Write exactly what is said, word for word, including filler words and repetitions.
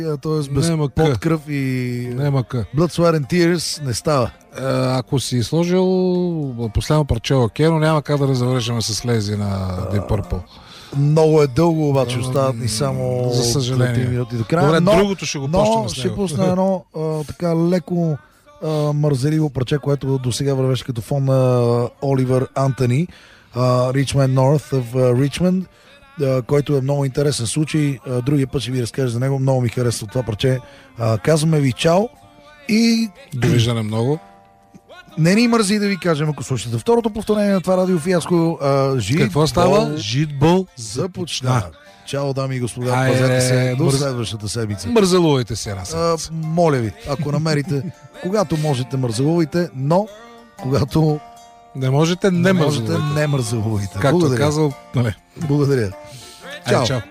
т.е. без пот, кръв и Нема къ. Blood, Sweat and Tears не става. Ако си сложил последно парче окей, но няма как да не завършим с лези на Deep Purple. Много е дълго, обаче остават ни само за съжаление три минути до края. Добре, но, другото ще го почнем с него. Ще пусна едно а, така леко а, мързеливо парче, което до сега вървеше като фон на Оливър Антони, uh, Richmond North of uh, Richmond, uh, който е много интересен случай. Uh, другия път ще ви разкажа за него. Много ми харесва това парче. Uh, казваме ви чао и... Довиждане много. Не ни мързи да ви кажем, ако слушате второто повторение на това радиофиаско. Жид Какво става? Житбол започна. Чао, дами и господа, пазете се до мърз... следващата седмица. Мързелувайте се една седмица. А, моля ви, ако намерите, когато можете, мързелувайте, но когато не можете, не, не можете, мързелувайте. Не мързелувайте. Както Благодаря. казал, нали. Благодаря. Чао. Ай, чао.